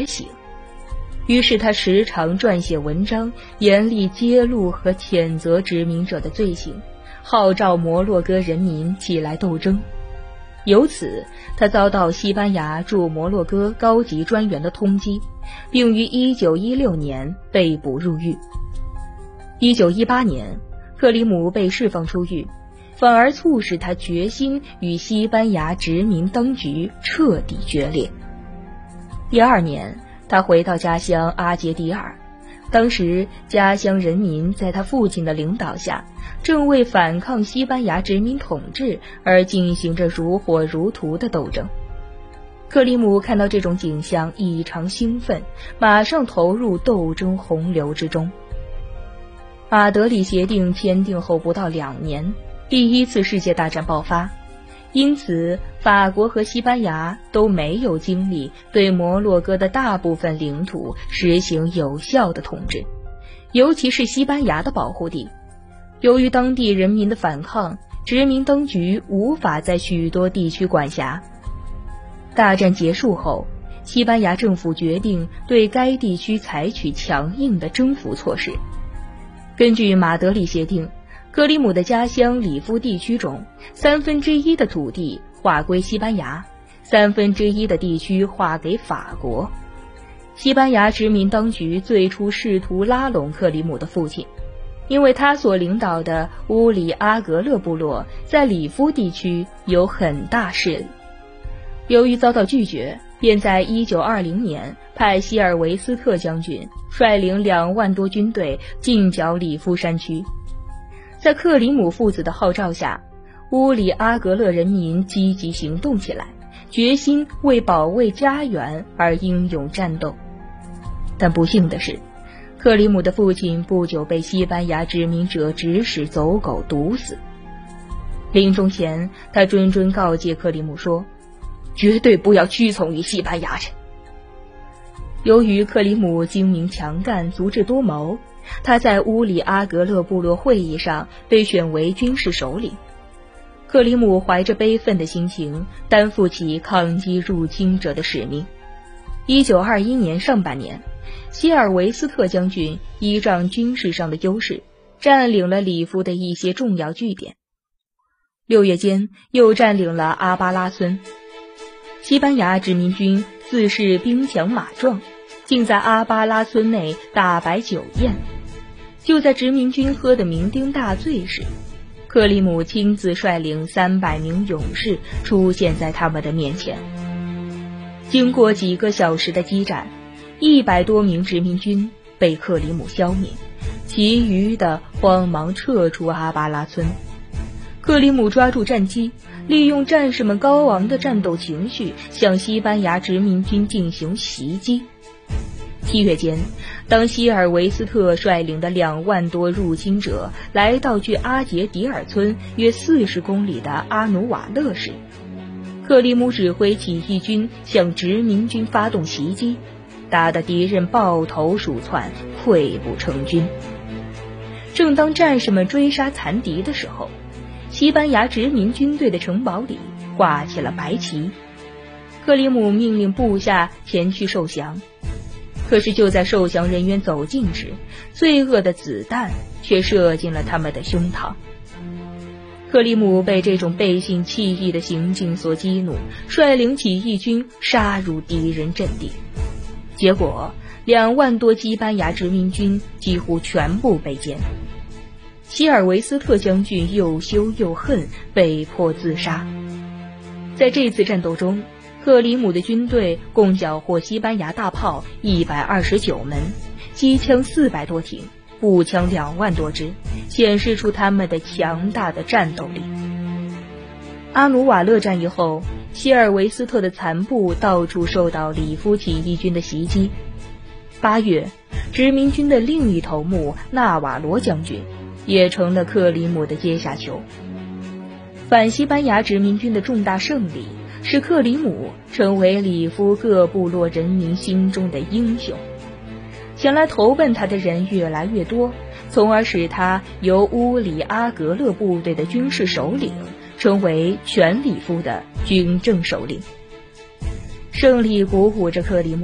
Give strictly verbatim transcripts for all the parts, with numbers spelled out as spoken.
觉醒。于是他时常撰写文章，严厉揭露和谴责殖民者的罪行，号召摩洛哥人民起来斗争。由此他遭到西班牙驻摩洛哥高级专员的通缉，并于一九一六年被捕入狱。一九一八年克里姆被释放出狱，反而促使他决心与西班牙殖民当局彻底决裂。第二年他回到家乡阿杰迪尔，当时家乡人民在他父亲的领导下，正为反抗西班牙殖民统治而进行着如火如荼的斗争。克里姆看到这种景象异常兴奋，马上投入斗争洪流之中。马德里协定签订后不到两年，第一次世界大战爆发，因此法国和西班牙都没有精力对摩洛哥的大部分领土实行有效的统治，尤其是西班牙的保护地。由于当地人民的反抗，殖民当局无法在许多地区管辖。大战结束后，西班牙政府决定对该地区采取强硬的征服措施。根据马德里协定，克里姆的家乡里夫地区中，三分之一的土地划归西班牙，三分之一的地区划给法国。西班牙殖民当局最初试图拉拢克里姆的父亲，因为他所领导的乌里阿格勒部落在里夫地区有很大势力。由于遭到拒绝，便在一九二零年派希尔维斯特将军率领两万多军队进剿里夫山区。在克里姆父子的号召下，乌里阿格勒人民积极行动起来，决心为保卫家园而英勇战斗。但不幸的是，克里姆的父亲不久被西班牙殖民者指使走狗毒死。临终前，他谆谆告诫克里姆说，绝对不要屈从于西班牙人。由于克里姆精明强干，足智多谋，他在乌里阿格勒部落会议上被选为军事首领。克里姆怀着悲愤的心情，担负起抗击入侵者的使命。一九二一年上半年，希尔维斯特将军依仗军事上的优势，占领了里夫的一些重要据点。六月间，又占领了阿巴拉村。西班牙殖民军自恃兵强马壮，竟在阿巴拉村内大摆酒宴。就在殖民军喝得酩酊大醉时，克里姆亲自率领三百名勇士出现在他们的面前。经过几个小时的激战，一百多名殖民军被克里姆消灭，其余的慌忙撤出阿巴拉村。克里姆抓住战机，利用战士们高昂的战斗情绪，向西班牙殖民军进行袭击。七月间，当希尔维斯特率领的两万多入侵者来到距阿杰迪尔村约四十公里的阿努瓦勒时，克里姆指挥起义军向殖民军发动袭击，打得敌人抱头鼠窜，溃不成军。正当战士们追杀残敌的时候，西班牙殖民军队的城堡里挂起了白旗。克里姆命令部下前去受降，可是就在受降人员走近时，罪恶的子弹却射进了他们的胸膛。克里姆被这种背信弃义的行径所激怒，率领起义军杀入敌人阵地。结果两万多西班牙殖民军几乎全部被歼。希尔维斯特将军又羞又恨，被迫自杀。在这次战斗中，克里姆的军队共缴获西班牙大炮一百二十九门，机枪四百多挺，步枪两万多支，显示出他们的强大的战斗力。阿努瓦勒战役后，希尔维斯特的残部到处受到里夫起义军的袭击。八月，殖民军的另一头目纳瓦罗将军也成了克里姆的阶下囚。反西班牙殖民军的重大胜利使克里姆成为里夫各部落人民心中的英雄。前来投奔他的人越来越多，从而使他由乌里阿格勒部队的军事首领成为全里夫的军政首领。胜利鼓舞着克里姆，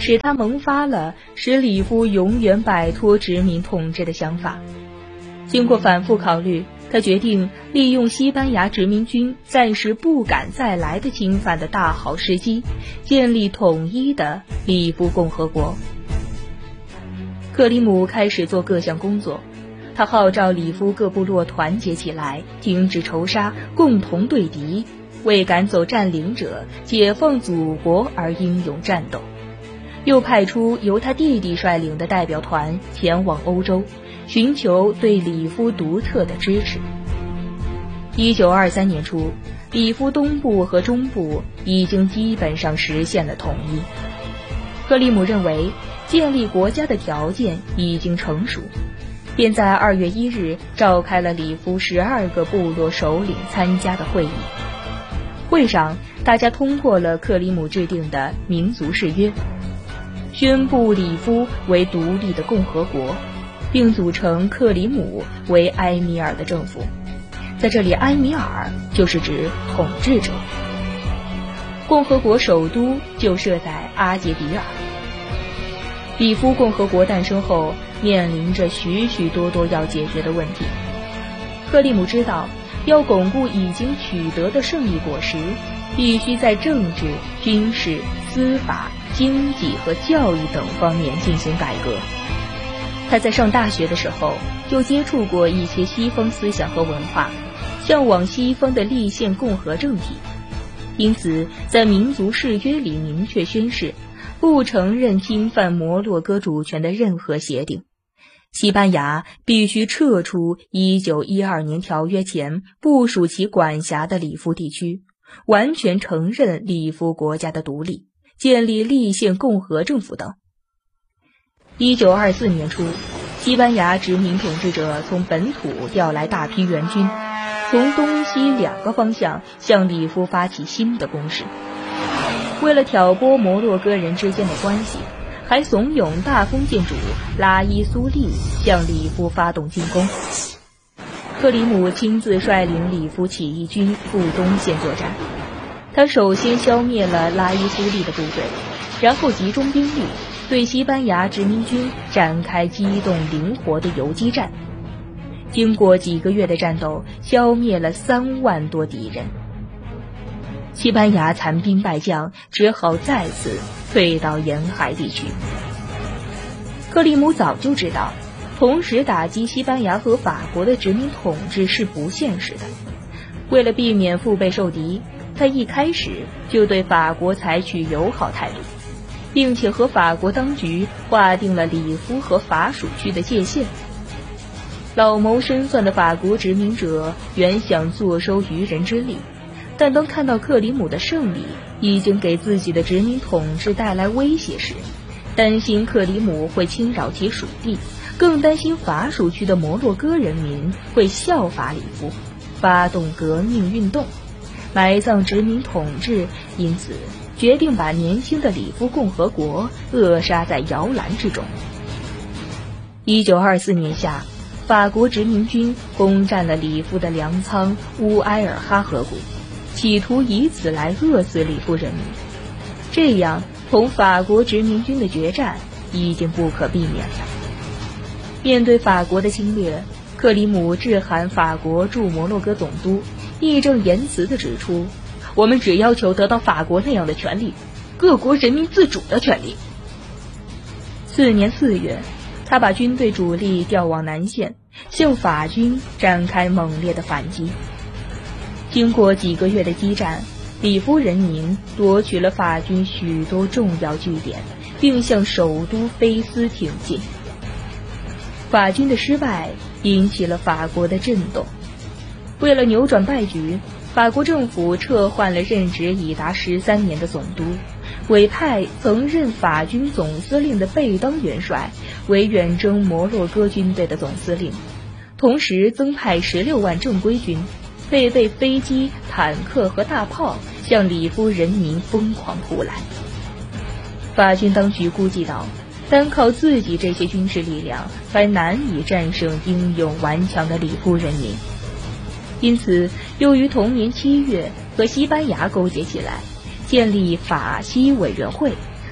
使他萌发了使里夫永远摆脱殖民统治的想法。经过反复考虑，他决定利用西班牙殖民军暂时不敢再来的侵犯的大好时机，建立统一的里夫共和国。克里姆开始做各项工作，他号召里夫各部落团结起来，停止仇杀，共同对敌，为赶走占领者、解放祖国而英勇战斗。又派出由他弟弟率领的代表团前往欧洲，寻求对里夫独特的支持。一九二三年初，里夫东部和中部已经基本上实现了统一。克里姆认为建立国家的条件已经成熟，便在二月一日召开了里夫十二个部落首领参加的会议。会上，大家通过了克里姆制定的民族誓约，宣布里夫为独立的共和国，并组成克里姆为埃米尔的政府。在这里，埃米尔就是指统治者。共和国首都就设在阿杰迪尔。里夫共和国诞生后，面临着许许多多要解决的问题。克里姆知道，要巩固已经取得的胜利果实，必须在政治、军事、司法、经济和教育等方面进行改革。他在上大学的时候就接触过一些西方思想和文化，向往西方的立宪共和政体，因此在民族誓约里明确宣誓，不承认侵犯摩洛哥主权的任何协定。西班牙必须撤出一九一二年条约前部属其管辖的里夫地区，完全承认里夫国家的独立，建立立宪共和政府等。一九二四年初，西班牙殖民统治者从本土调来大批援军，从东西两个方向向里夫发起新的攻势。为了挑拨摩洛哥人之间的关系，还怂恿大封建主拉伊苏利向里夫发动进攻。克里姆亲自率领里夫起义军赴东线作战，他首先消灭了拉伊苏利的部队，然后集中兵力对西班牙殖民军展开机动灵活的游击战。经过几个月的战斗，消灭了三万多敌人。西班牙残兵败将，只好再次退到沿海地区。克里姆早就知道，同时打击西班牙和法国的殖民统治是不现实的。为了避免腹背受敌，他一开始就对法国采取友好态度，并且和法国当局划定了里夫和法属区的界限。老谋深算的法国殖民者原想坐收渔人之利，但当看到克里姆的胜利已经给自己的殖民统治带来威胁时，担心克里姆会侵扰其属地，更担心法属区的摩洛哥人民会效法里夫，发动革命运动，埋葬殖民统治，因此决定把年轻的里夫共和国扼杀在摇篮之中。一九二四年夏，法国殖民军攻占了里夫的粮仓乌埃尔哈河谷，企图以此来饿死里夫人民。这样同法国殖民军的决战已经不可避免了。面对法国的侵略，克里姆致函法国驻摩洛哥总督，义正言辞地指出，我们只要求得到法国那样的权利，各国人民自主的权利。次年四月，他把军队主力调往南线，向法军展开猛烈的反击。经过几个月的激战，里夫人民夺取了法军许多重要据点，并向首都菲斯挺进。法军的失败引起了法国的震动。为了扭转败局，法国政府撤换了任职已达十三年的总督，委派曾任法军总司令的贝当元帅为远征摩洛哥军队的总司令，同时增派十六万正规军，配备飞机、坦克和大炮，向里夫人民疯狂扑来。法军当局估计到，单靠自己这些军事力量还难以战胜英勇顽强的里夫人民，因此又于同年七月和西班牙勾结起来，建立法西委员会，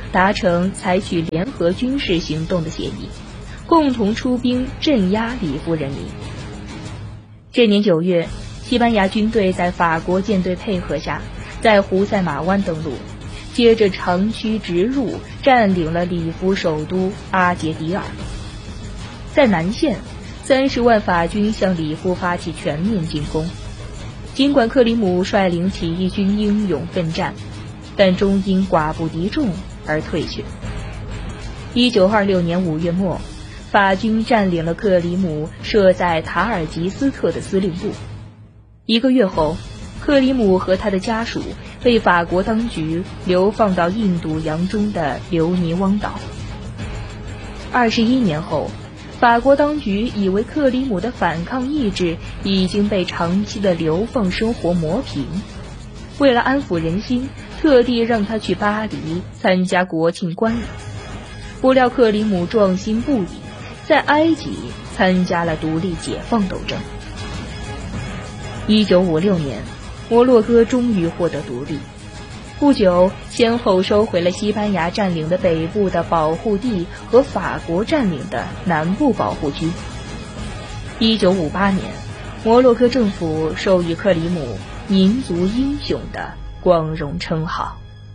达成采取联合军事行动的协议，共同出兵镇压里夫人民。这年九月，西班牙军队在法国舰队配合下，在胡塞马湾登陆，接着长驱直入，占领了里夫首都阿杰迪尔。在南线，三十万法军向里夫发起全面进攻。尽管克里姆率领起义军英勇奋战，但终因寡不敌众而退却。一九二六年五月末，法军占领了克里姆设在塔尔吉斯特的司令部。一个月后，克里姆和他的家属被法国当局流放到印度洋中的留尼汪岛。二十一年后，法国当局以为克里姆的反抗意志已经被长期的流放生活磨平，为了安抚人心，特地让他去巴黎参加国庆观礼。不料克里姆壮心不已，在埃及参加了独立解放斗争。一九五六年，摩洛哥终于获得独立。不久，先后收回了西班牙占领的北部的保护地和法国占领的南部保护区。一九五八年，摩洛哥政府授予克里姆民族英雄的光荣称号。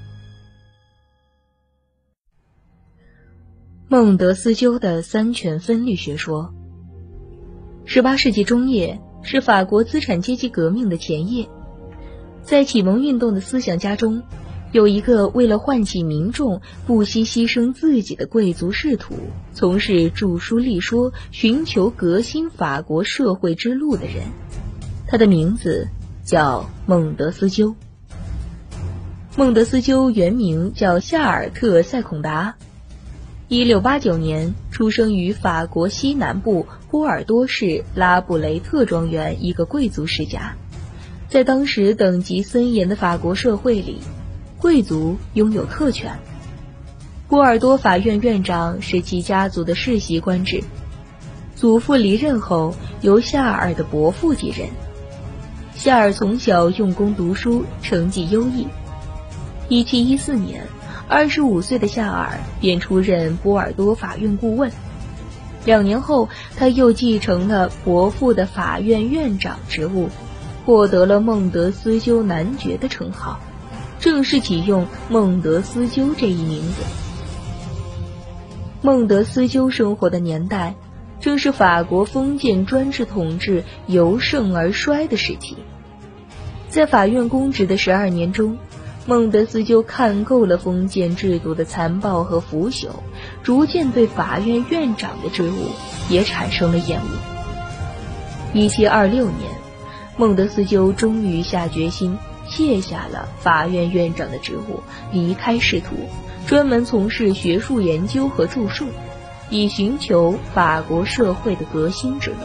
孟德斯鸠的三权分立学说。十八世纪中叶是法国资产阶级革命的前夜，在启蒙运动的思想家中，有一个为了唤起民众不惜牺牲自己的贵族仕途，从事著书立说，寻求革新法国社会之路的人，他的名字叫孟德斯鸠。孟德斯鸠原名叫夏尔特·塞孔达，一六八九年出生于法国西南部波尔多市拉布雷特庄园一个贵族世家。在当时等级森严的法国社会里，贵族拥有特权。波尔多法院院长是其家族的世袭官制，祖父离任后由夏尔的伯父继任。夏尔从小用功读书，成绩优异。一七一四年，二十五岁的夏尔便出任波尔多法院顾问。两年后，他又继承了伯父的法院院长职务，获得了孟德斯鸠男爵的称号，正式启用孟德斯鸠这一名字。孟德斯鸠生活的年代，正是法国封建专制统治由盛而衰的时期。在法院公职的十二年中，孟德斯鸠看够了封建制度的残暴和腐朽，逐渐对法院院长的职务也产生了厌恶。一七二六年，孟德斯鸠终于下决心卸下了法院院长的职务，离开仕途，专门从事学术研究和著述，以寻求法国社会的革新之路。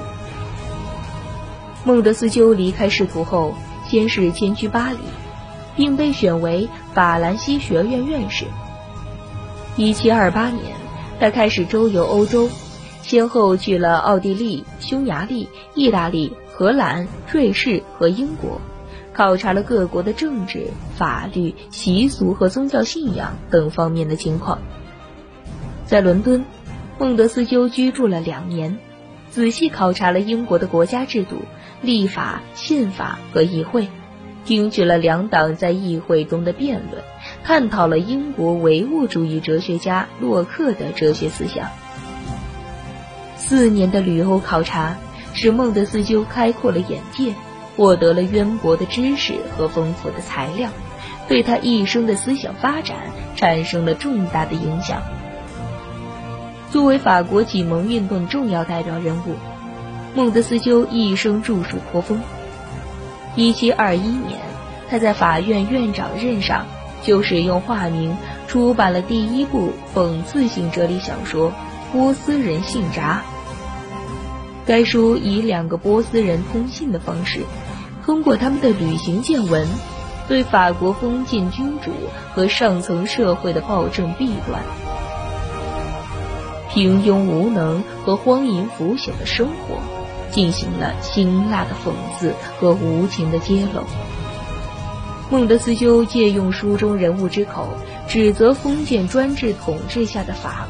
孟德斯鸠离开仕途后，先是迁居巴黎，并被选为法兰西学院院士。一七二八年，他开始周游欧洲，先后去了奥地利、匈牙利、意大利、荷兰、瑞士和英国，考察了各国的政治、法律、习俗和宗教信仰等方面的情况。在伦敦，孟德斯鸠居住了两年，仔细考察了英国的国家制度、立法、宪法和议会，听取了两党在议会中的辩论，探讨了英国唯物主义哲学家洛克的哲学思想。四年的旅欧考察使孟德斯鸠开阔了眼界，获得了渊博的知识和丰富的材料，对他一生的思想发展产生了重大的影响。作为法国启蒙运动重要代表人物，孟德斯鸠一生著述颇丰。一七二一年，他在法院院长任上就使用化名出版了第一部讽刺性哲理小说《波斯人信札》。该书以两个波斯人通信的方式，通过他们的旅行见闻，对法国封建君主和上层社会的暴政弊端、平庸无能和荒淫腐朽的生活进行了辛辣的讽刺和无情的揭露。孟德斯鸠借用书中人物之口， 指责封建专制统治下的法